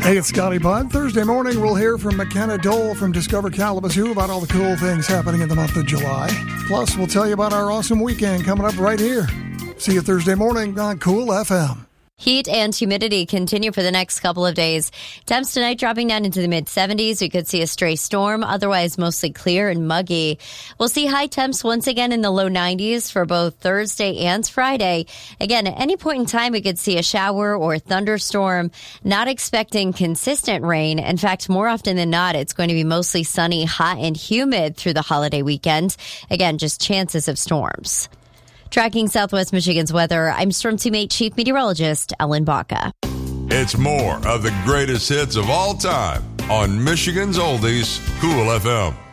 Hey, it's Scotty Budd. Thursday morning, we'll hear from McKenna Dole from Discover Kalamazoo about all the cool things happening in the month of July. Plus, we'll tell you about our awesome weekend coming up right here. See you Thursday morning on Cool FM. Heat and humidity continue for the next couple of days. Temps tonight dropping down into the mid-70s. We could see a stray storm, otherwise mostly clear and muggy. We'll see high temps once again in the low 90s for both Thursday and Friday. Again, at any point in time, we could see a shower or a thunderstorm. Not expecting consistent rain. In fact, more often than not, it's going to be mostly sunny, hot, and humid through the holiday weekend. Again, just chances of storms. Tracking Southwest Michigan's weather, I'm Storm Teammate Chief Meteorologist Ellen Baca. It's more of the greatest hits of all time on Michigan's Oldies, Cool FM.